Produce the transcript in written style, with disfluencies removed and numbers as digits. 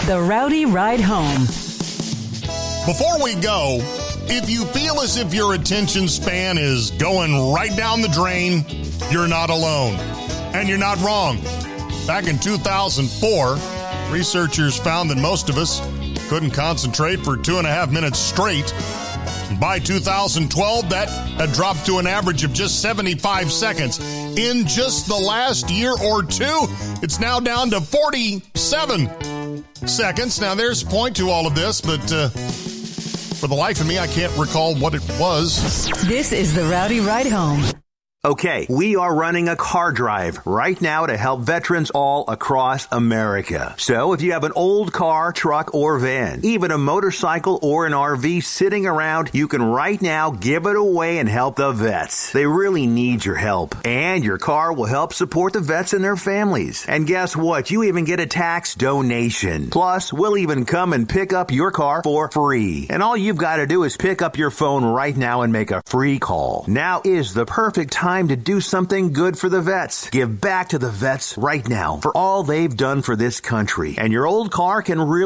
The Rowdy Ride Home. Before we go, if you feel as if your attention span is going right down the drain, you're not alone. And you're not wrong. Back in 2004, researchers found that most of us couldn't concentrate for 2.5 minutes straight. By 2012, that had dropped to an average of just 75 seconds. In just the last year or two, it's now down to 47 seconds. Now, there's a point to all of this, but for the life of me, I can't recall what it was. This is the Rowdy Ride Home. Okay, we are running a car drive right now to help veterans all across America. So if you have an old car, truck, or van, even a motorcycle or an RV sitting around, you can right now give it away and help the vets. They really need your help. And your car will help support the vets and their families. And guess what? You even get a tax donation. Plus, we'll even come and pick up your car for free. And all you've got to do is pick up your phone right now and make a free call. Now is the perfect time to do something good for the vets. Give back to the vets right now for all they've done for this country. And your old car can really